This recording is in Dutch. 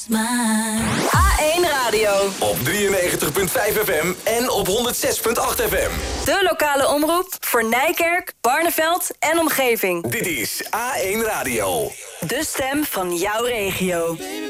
A1 Radio. Op 93.5 FM en op 106.8 FM. De lokale omroep voor Nijkerk, Barneveld en omgeving. Dit is A1 Radio. De stem van jouw regio.